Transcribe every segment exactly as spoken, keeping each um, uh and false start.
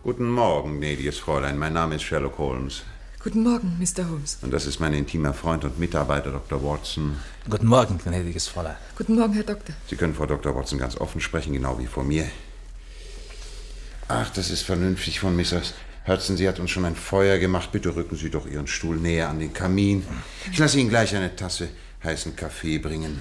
Guten Morgen, gnädiges Fräulein. Mein Name ist Sherlock Holmes. Guten Morgen, Mister Holmes. Und das ist mein intimer Freund und Mitarbeiter, Doktor Watson. Guten Morgen, gnädiges Fräulein. Guten Morgen, Herr Doktor. Sie können vor Doktor Watson ganz offen sprechen, genau wie vor mir. Ach, das ist vernünftig von Missus Hudson. Sie hat uns schon ein Feuer gemacht. Bitte rücken Sie doch Ihren Stuhl näher an den Kamin. Ich lasse Ihnen gleich eine Tasse heißen Kaffee bringen.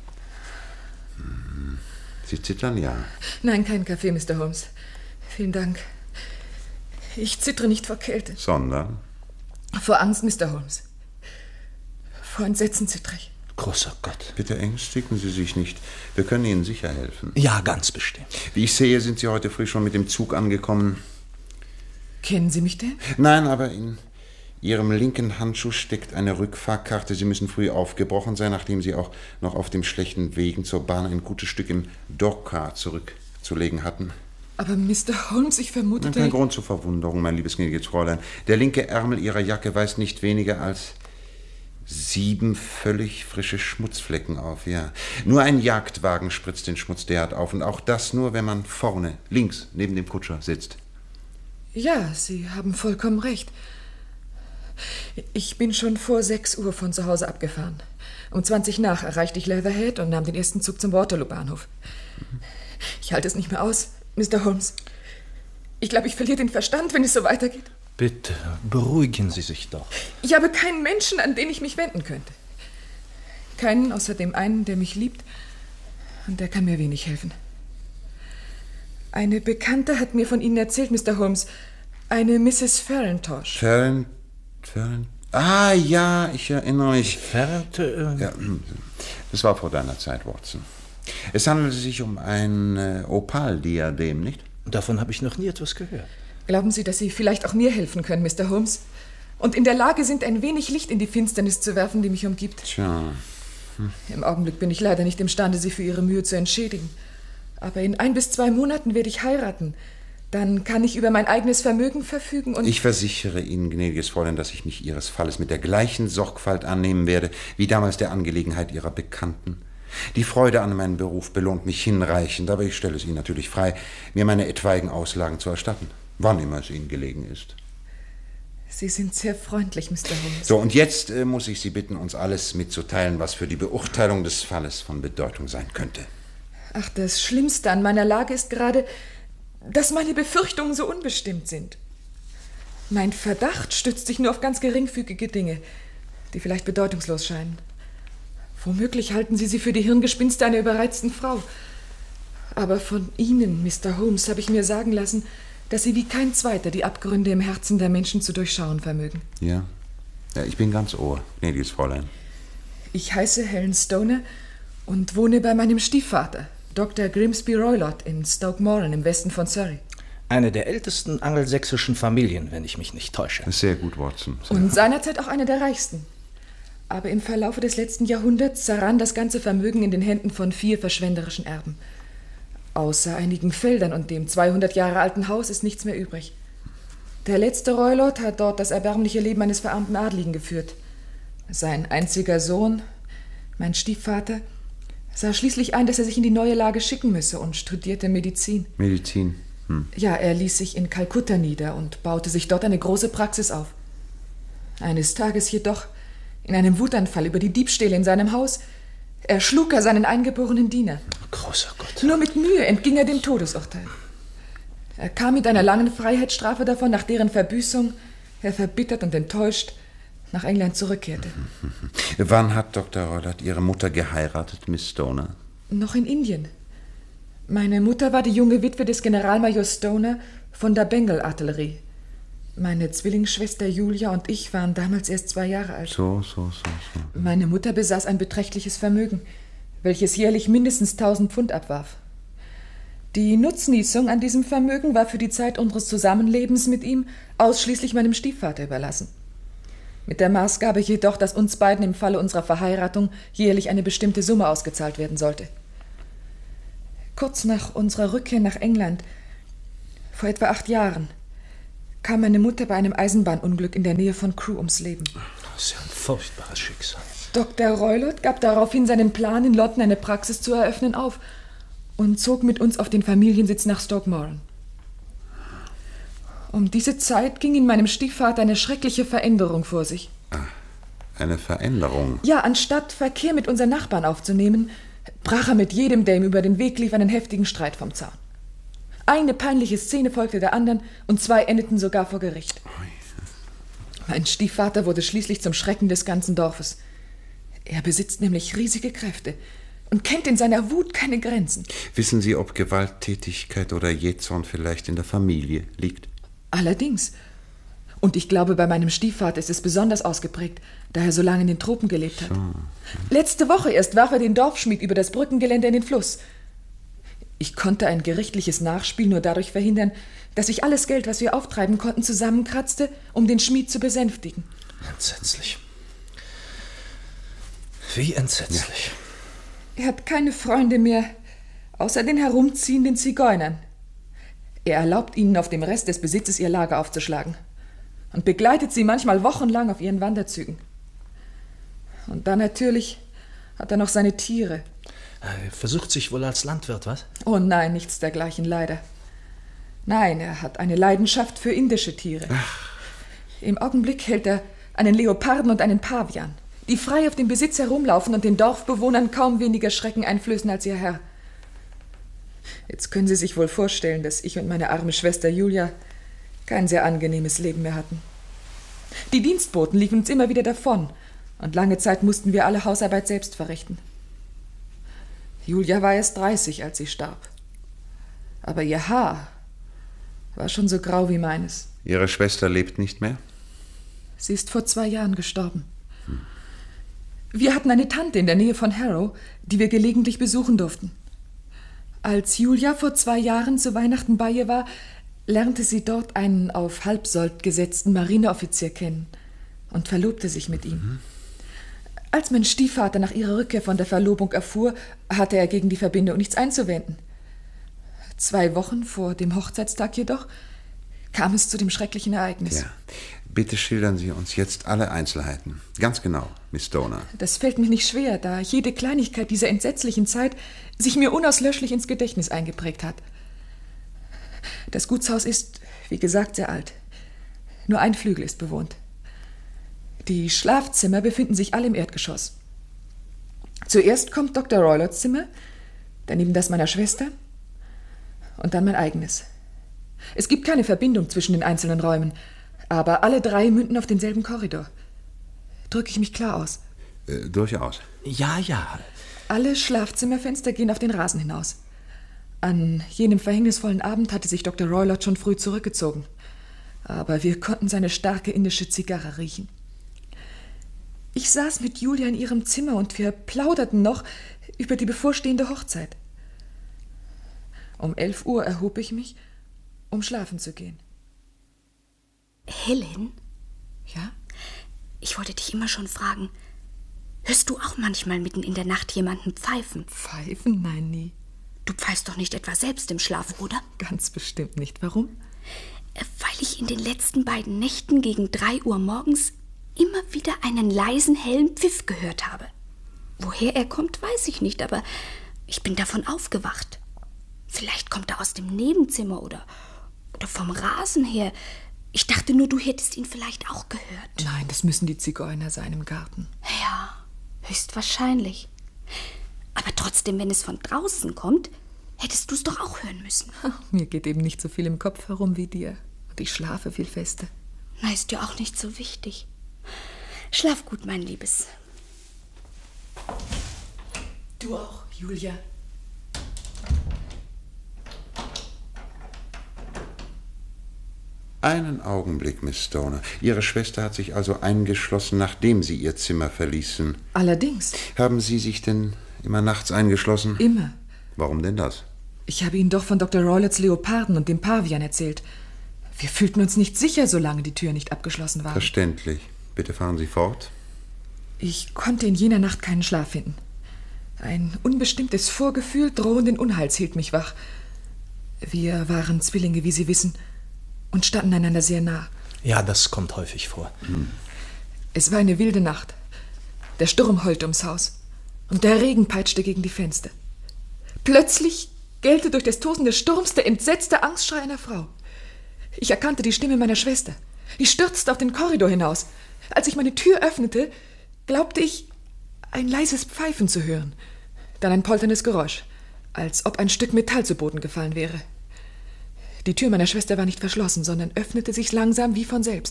Sie zittern, ja? Nein, kein Kaffee, Mister Holmes. Vielen Dank. Ich zittere nicht vor Kälte. Sondern? Vor Angst, Mister Holmes. Vor Entsetzen zittere ich. Großer Gott. Bitte ängstigen Sie sich nicht. Wir können Ihnen sicher helfen. Ja, ganz bestimmt. Wie ich sehe, sind Sie heute früh schon mit dem Zug angekommen. Kennen Sie mich denn? Nein, aber in Ihrem linken Handschuh steckt eine Rückfahrkarte. Sie müssen früh aufgebrochen sein, nachdem Sie auch noch auf dem schlechten Wegen zur Bahn ein gutes Stück im Dogcar zurückzulegen hatten. Aber Mister Holmes, ich vermutete... Kein Grund zur Verwunderung, mein liebes gnädiges Fräulein. Der linke Ärmel Ihrer Jacke weist nicht weniger als sieben völlig frische Schmutzflecken auf, ja. Nur ein Jagdwagen spritzt den Schmutz derart auf. Und auch das nur, wenn man vorne, links, neben dem Kutscher sitzt. Ja, Sie haben vollkommen recht. Ich bin schon vor sechs Uhr von zu Hause abgefahren. Um zwanzig nach erreichte ich Leatherhead und nahm den ersten Zug zum Waterloo-Bahnhof. Ich halte es nicht mehr aus, Mister Holmes. Ich glaube, ich verliere den Verstand, wenn es so weitergeht. Bitte, beruhigen Sie sich doch. Ich habe keinen Menschen, an den ich mich wenden könnte. Keinen außer dem einen, der mich liebt. Und der kann mir wenig helfen. Eine Bekannte hat mir von Ihnen erzählt, Mister Holmes. Eine Misses Farintosh. Farron... Farron... Ah, ja, ich erinnere mich. Fährt, äh... Ja, das war vor deiner Zeit, Watson. Es handelte sich um ein äh, Opaldiadem, nicht? Davon habe ich noch nie etwas gehört. Glauben Sie, dass Sie vielleicht auch mir helfen können, Mister Holmes? Und in der Lage sind, ein wenig Licht in die Finsternis zu werfen, die mich umgibt? Tja. Hm. Im Augenblick bin ich leider nicht imstande, Sie für Ihre Mühe zu entschädigen. Aber in ein bis zwei Monaten werde ich heiraten. Dann kann ich über mein eigenes Vermögen verfügen und... Ich versichere Ihnen, gnädiges Fräulein, dass ich mich Ihres Falles mit der gleichen Sorgfalt annehmen werde, wie damals der Angelegenheit Ihrer Bekannten. Die Freude an meinem Beruf belohnt mich hinreichend, aber ich stelle es Ihnen natürlich frei, mir meine etwaigen Auslagen zu erstatten, wann immer es Ihnen gelegen ist. Sie sind sehr freundlich, Mister Holmes. So, und jetzt äh, muss ich Sie bitten, uns alles mitzuteilen, was für die Beurteilung des Falles von Bedeutung sein könnte. Ach, das Schlimmste an meiner Lage ist gerade, dass meine Befürchtungen so unbestimmt sind. Mein Verdacht stützt sich nur auf ganz geringfügige Dinge, die vielleicht bedeutungslos scheinen. Womöglich halten Sie sie für die Hirngespinste einer überreizten Frau. Aber von Ihnen, Mister Holmes, habe ich mir sagen lassen, dass Sie wie kein Zweiter die Abgründe im Herzen der Menschen zu durchschauen vermögen. Ja, ja, ich bin ganz Ohr, gnädiges Fräulein. Ich heiße Helen Stoner und wohne bei meinem Stiefvater, Doktor Grimsby Roylott in Stoke Moran im Westen von Surrey. Eine der ältesten angelsächsischen Familien, wenn ich mich nicht täusche. Sehr gut, Watson. Sehr und gut. seinerzeit auch eine der reichsten. Aber im Verlaufe des letzten Jahrhunderts zerrann das ganze Vermögen in den Händen von vier verschwenderischen Erben. Außer einigen Feldern und dem zweihundert Jahre alten Haus ist nichts mehr übrig. Der letzte Roylott hat dort das erbärmliche Leben eines verarmten Adligen geführt. Sein einziger Sohn, mein Stiefvater, sah schließlich ein, dass er sich in die neue Lage schicken müsse und studierte Medizin. Medizin? Hm. Ja, er ließ sich in Kalkutta nieder und baute sich dort eine große Praxis auf. Eines Tages jedoch, in einem Wutanfall über die Diebstähle in seinem Haus, erschlug er seinen eingeborenen Diener. Großer Gott. Nur mit Mühe entging er dem Todesurteil. Er kam mit einer langen Freiheitsstrafe davon, nach deren Verbüßung er verbittert und enttäuscht nach England zurückkehrte. Wann hat Doktor Roylott Ihre Mutter geheiratet, Miss Stoner? Noch in Indien. Meine Mutter war die junge Witwe des Generalmajor Stoner von der Bengal-Artillerie. Meine Zwillingsschwester Julia und ich waren damals erst zwei Jahre alt. So, so, so, so. Meine Mutter besaß ein beträchtliches Vermögen, welches jährlich mindestens tausend Pfund abwarf. Die Nutznießung an diesem Vermögen war für die Zeit unseres Zusammenlebens mit ihm ausschließlich meinem Stiefvater überlassen. Mit der Maßgabe jedoch, dass uns beiden im Falle unserer Verheiratung jährlich eine bestimmte Summe ausgezahlt werden sollte. Kurz nach unserer Rückkehr nach England, vor etwa acht Jahren, kam meine Mutter bei einem Eisenbahnunglück in der Nähe von Crewe ums Leben. Das ist ja ein furchtbares Schicksal. Doktor Roylott gab daraufhin seinen Plan, in London eine Praxis zu eröffnen, auf und zog mit uns auf den Familiensitz nach Stoke Moran. Um diese Zeit ging in meinem Stiefvater eine schreckliche Veränderung vor sich. Ah, eine Veränderung? Ja, anstatt Verkehr mit unseren Nachbarn aufzunehmen, brach er mit jedem, der ihm über den Weg lief, einen heftigen Streit vom Zaun. Eine peinliche Szene folgte der anderen und zwei endeten sogar vor Gericht. Mein Stiefvater wurde schließlich zum Schrecken des ganzen Dorfes. Er besitzt nämlich riesige Kräfte und kennt in seiner Wut keine Grenzen. Wissen Sie, ob Gewalttätigkeit oder Jähzorn vielleicht in der Familie liegt? Allerdings. Und ich glaube, bei meinem Stiefvater ist es besonders ausgeprägt, da er so lange in den Tropen gelebt hat. So. Letzte Woche erst warf er den Dorfschmied über das Brückengeländer in den Fluss. Ich konnte ein gerichtliches Nachspiel nur dadurch verhindern, dass ich alles Geld, was wir auftreiben konnten, zusammenkratzte, um den Schmied zu besänftigen. Entsetzlich. Wie entsetzlich. Ja. Er hat keine Freunde mehr, außer den herumziehenden Zigeunern. Er erlaubt ihnen, auf dem Rest des Besitzes ihr Lager aufzuschlagen und begleitet sie manchmal wochenlang auf ihren Wanderzügen. Und dann natürlich hat er noch seine Tiere. Er versucht sich wohl als Landwirt, was? Oh nein, nichts dergleichen, leider. Nein, er hat eine Leidenschaft für indische Tiere. Ach. Im Augenblick hält er einen Leoparden und einen Pavian, die frei auf dem Besitz herumlaufen und den Dorfbewohnern kaum weniger Schrecken einflößen als ihr Herr. Jetzt können Sie sich wohl vorstellen, dass ich und meine arme Schwester Julia kein sehr angenehmes Leben mehr hatten. Die Dienstboten liefen uns immer wieder davon und lange Zeit mussten wir alle Hausarbeit selbst verrichten. Julia war erst dreißig, als sie starb. Aber ihr Haar war schon so grau wie meines. Ihre Schwester lebt nicht mehr? Sie ist vor zwei Jahren gestorben. Hm. Wir hatten eine Tante in der Nähe von Harrow, die wir gelegentlich besuchen durften. Als Julia vor zwei Jahren zu Weihnachten bei ihr war, lernte sie dort einen auf Halbsold gesetzten Marineoffizier kennen und verlobte sich mit ihm. Mhm. Als mein Stiefvater nach ihrer Rückkehr von der Verlobung erfuhr, hatte er gegen die Verbindung nichts einzuwenden. Zwei Wochen vor dem Hochzeitstag jedoch kam es zu dem schrecklichen Ereignis. Ja. Bitte schildern Sie uns jetzt alle Einzelheiten. Ganz genau, Miss Stoner. Das fällt mir nicht schwer, da jede Kleinigkeit dieser entsetzlichen Zeit sich mir unauslöschlich ins Gedächtnis eingeprägt hat. Das Gutshaus ist, wie gesagt, sehr alt. Nur ein Flügel ist bewohnt. Die Schlafzimmer befinden sich alle im Erdgeschoss. Zuerst kommt Doktor Roylots Zimmer, daneben das meiner Schwester und dann mein eigenes. Es gibt keine Verbindung zwischen den einzelnen Räumen, aber alle drei münden auf denselben Korridor. Drücke ich mich klar aus? Äh, durchaus. Ja, ja. Alle Schlafzimmerfenster gehen auf den Rasen hinaus. An jenem verhängnisvollen Abend hatte sich Doktor Roylott schon früh zurückgezogen. Aber wir konnten seine starke indische Zigarre riechen. Ich saß mit Julia in ihrem Zimmer und wir plauderten noch über die bevorstehende Hochzeit. Um elf Uhr erhob ich mich, um schlafen zu gehen. Helen? Ja? Ich wollte dich immer schon fragen, hörst du auch manchmal mitten in der Nacht jemanden pfeifen? Pfeifen? Nein, nie. Du pfeifst doch nicht etwa selbst im Schlaf, oder? Ganz bestimmt nicht. Warum? Weil ich in den letzten beiden Nächten gegen drei Uhr morgens immer wieder einen leisen, hellen Pfiff gehört habe. Woher er kommt, weiß ich nicht, aber ich bin davon aufgewacht. Vielleicht kommt er aus dem Nebenzimmer oder, oder vom Rasen her. Ich dachte nur, du hättest ihn vielleicht auch gehört. Nein, das müssen die Zigeuner sein im Garten. Ja, höchstwahrscheinlich. Aber trotzdem, wenn es von draußen kommt, hättest du es doch auch hören müssen. Ach, mir geht eben nicht so viel im Kopf herum wie dir. Und ich schlafe viel fester. Na, ist ja auch nicht so wichtig. Schlaf gut, mein Liebes. Du auch, Julia. Einen Augenblick, Miss Stoner. Ihre Schwester hat sich also eingeschlossen, nachdem Sie Ihr Zimmer verließen. Allerdings. Haben Sie sich denn immer nachts eingeschlossen? Immer. Warum denn das? Ich habe Ihnen doch von Doktor Roylotts Leoparden und dem Pavian erzählt. Wir fühlten uns nicht sicher, solange die Tür nicht abgeschlossen war. Verständlich. Bitte fahren Sie fort. Ich konnte in jener Nacht keinen Schlaf finden. Ein unbestimmtes Vorgefühl drohenden Unheils hielt mich wach. Wir waren Zwillinge, wie Sie wissen, und standen einander sehr nah. Ja, das kommt häufig vor. Hm. Es war eine wilde Nacht. Der Sturm heulte ums Haus und der Regen peitschte gegen die Fenster. Plötzlich gellte durch das Tosen des Sturms der entsetzte Angstschrei einer Frau. Ich erkannte die Stimme meiner Schwester. Ich stürzte auf den Korridor hinaus. Als ich meine Tür öffnete, glaubte ich, ein leises Pfeifen zu hören. Dann ein polterndes Geräusch, als ob ein Stück Metall zu Boden gefallen wäre. Die Tür meiner Schwester war nicht verschlossen, sondern öffnete sich langsam wie von selbst.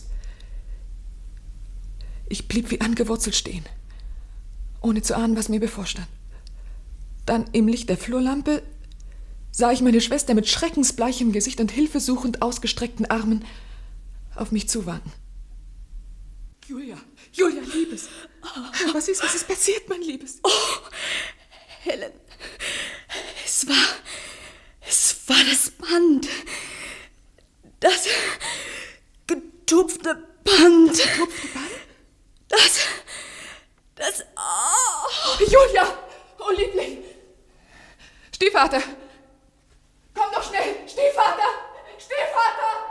Ich blieb wie angewurzelt stehen, ohne zu ahnen, was mir bevorstand. Dann im Licht der Flurlampe sah ich meine Schwester mit schreckensbleichem Gesicht und hilfesuchend ausgestreckten Armen auf mich zuwanken. Julia, Julia, Liebes. Was ist, was ist passiert, mein Liebes? Oh, Helen. Es war, es war das Band. Das getupfte Band. Getupfte Band? Das, das, oh. Julia, oh Liebling. Stiefvater. Komm doch schnell, Stiefvater, Stiefvater.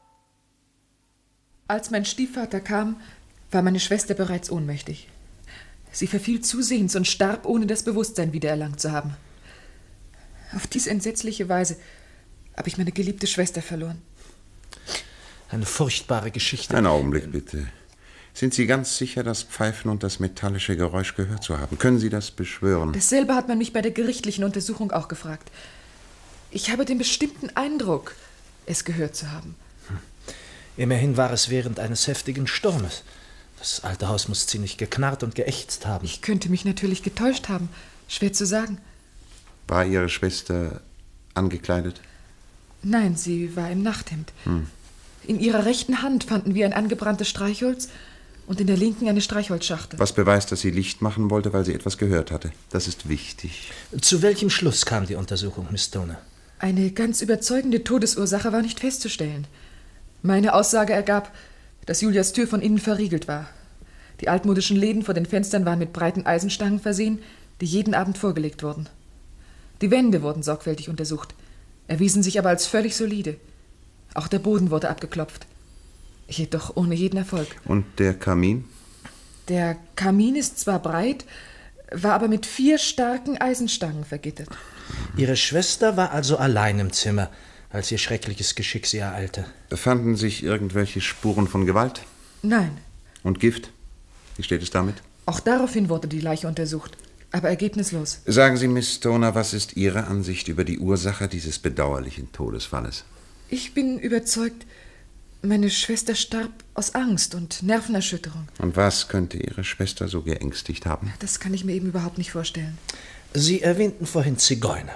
Als mein Stiefvater kam, war meine Schwester bereits ohnmächtig. Sie verfiel zusehends und starb, ohne das Bewusstsein wiedererlangt zu haben. Auf diese entsetzliche Weise habe ich meine geliebte Schwester verloren. Eine furchtbare Geschichte. Einen Augenblick, bitte. Sind Sie ganz sicher, das Pfeifen und das metallische Geräusch gehört zu haben? Können Sie das beschwören? Dasselbe hat man mich bei der gerichtlichen Untersuchung auch gefragt. Ich habe den bestimmten Eindruck, es gehört zu haben. Hm. Immerhin war es während eines heftigen Sturmes. Das alte Haus muss ziemlich geknarrt und geächzt haben. Ich könnte mich natürlich getäuscht haben. Schwer zu sagen. War Ihre Schwester angekleidet? Nein, sie war im Nachthemd. Hm. In ihrer rechten Hand fanden wir ein angebranntes Streichholz und in der linken eine Streichholzschachtel. Was beweist, dass sie Licht machen wollte, weil sie etwas gehört hatte. Das ist wichtig. Zu welchem Schluss kam die Untersuchung, Miss Stoner? Eine ganz überzeugende Todesursache war nicht festzustellen. Meine Aussage ergab, dass Julias Tür von innen verriegelt war. Die altmodischen Läden vor den Fenstern waren mit breiten Eisenstangen versehen, die jeden Abend vorgelegt wurden. Die Wände wurden sorgfältig untersucht, erwiesen sich aber als völlig solide. Auch der Boden wurde abgeklopft. Jedoch ohne jeden Erfolg. Und der Kamin? Der Kamin ist zwar breit, war aber mit vier starken Eisenstangen vergittert. Ihre Schwester war also allein im Zimmer, als ihr schreckliches Geschick sie ereilte. Befanden sich irgendwelche Spuren von Gewalt? Nein. Und Gift? Wie steht es damit? Auch daraufhin wurde die Leiche untersucht, aber ergebnislos. Sagen Sie, Miss Stoner, was ist Ihre Ansicht über die Ursache dieses bedauerlichen Todesfalles? Ich bin überzeugt, meine Schwester starb aus Angst und Nervenerschütterung. Und was könnte Ihre Schwester so geängstigt haben? Das kann ich mir eben überhaupt nicht vorstellen. Sie erwähnten vorhin Zigeuner.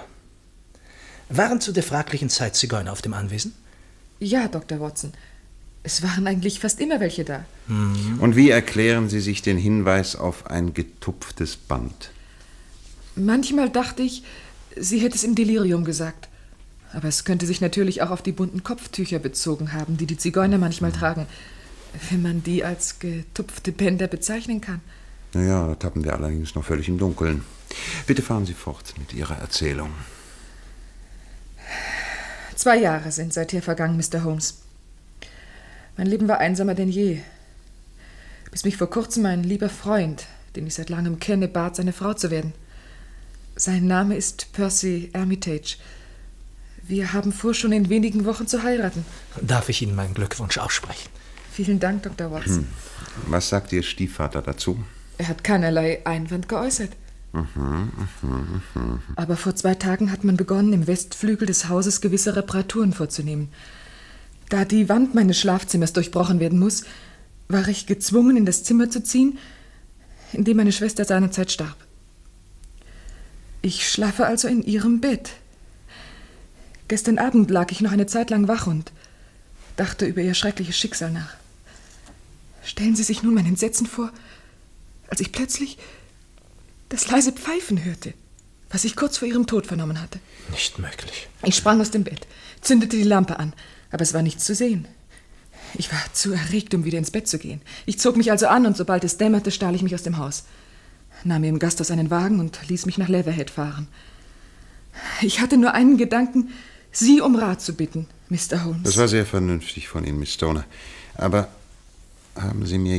Waren zu der fraglichen Zeit Zigeuner auf dem Anwesen? Ja, Doktor Watson. Es waren eigentlich fast immer welche da. Hm. Und wie erklären Sie sich den Hinweis auf ein getupftes Band? Manchmal dachte ich, sie hätte es im Delirium gesagt. Aber es könnte sich natürlich auch auf die bunten Kopftücher bezogen haben, die die Zigeuner manchmal tragen, wenn man die als getupfte Bänder bezeichnen kann. Na ja, da tappen wir allerdings noch völlig im Dunkeln. Bitte fahren Sie fort mit Ihrer Erzählung. Zwei Jahre sind seither vergangen, Mister Holmes. Mein Leben war einsamer denn je. Bis mich vor kurzem ein lieber Freund, den ich seit langem kenne, bat, seine Frau zu werden. Sein Name ist Percy Armitage. Wir haben vor, schon in wenigen Wochen zu heiraten. Darf ich Ihnen meinen Glückwunsch aussprechen? Vielen Dank, Doktor Watson. Hm. Was sagt Ihr Stiefvater dazu? Er hat keinerlei Einwand geäußert. Mhm, mhm, mhm. Aber vor zwei Tagen hat man begonnen, im Westflügel des Hauses gewisse Reparaturen vorzunehmen. Da die Wand meines Schlafzimmers durchbrochen werden muss, war ich gezwungen, in das Zimmer zu ziehen, in dem meine Schwester seinerzeit starb. Ich schlafe also in ihrem Bett. Gestern Abend lag ich noch eine Zeit lang wach und dachte über ihr schreckliches Schicksal nach. Stellen Sie sich nun mein Entsetzen vor, als ich plötzlich das leise Pfeifen hörte, was ich kurz vor ihrem Tod vernommen hatte. Nicht möglich. Ich sprang aus dem Bett, zündete die Lampe an, aber es war nichts zu sehen. Ich war zu erregt, um wieder ins Bett zu gehen. Ich zog mich also an und sobald es dämmerte, stahl ich mich aus dem Haus, nahm mir im Gasthaus einen Wagen und ließ mich nach Leatherhead fahren. Ich hatte nur einen Gedanken, Sie um Rat zu bitten, Mister Holmes. Das war sehr vernünftig von Ihnen, Miss Stoner. Aber haben Sie mir